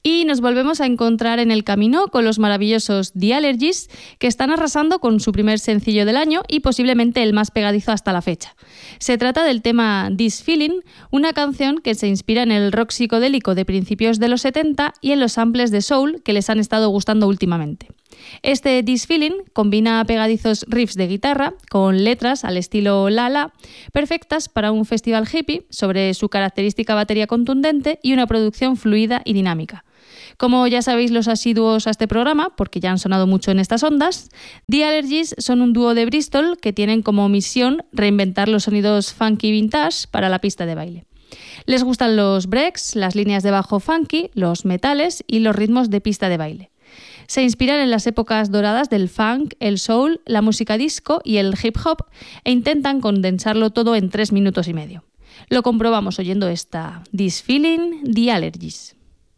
Y nos volvemos a encontrar en el camino con los maravillosos The Allergies, que están arrasando con su primer sencillo del año y posiblemente el más pegadizo hasta la fecha. Se trata del tema This Feeling, una canción que se inspira en el rock psicodélico de principios de los 70 y en los samples de soul que les han estado gustando últimamente. Este This Feeling combina pegadizos riffs de guitarra con letras al estilo La La, perfectas para un festival hippie sobre su característica batería contundente y una producción fluida y dinámica. Como ya sabéis los asiduos a este programa, porque ya han sonado mucho en estas ondas, The Allergies son un dúo de Bristol que tienen como misión reinventar los sonidos funky vintage para la pista de baile. Les gustan los breaks, las líneas de bajo funky, los metales y los ritmos de pista de baile. Se inspiran en las épocas doradas del funk, el soul, la música disco y el hip hop e intentan condensarlo todo en 3 minutos y medio. Lo comprobamos oyendo esta This Feeling, The Allergies.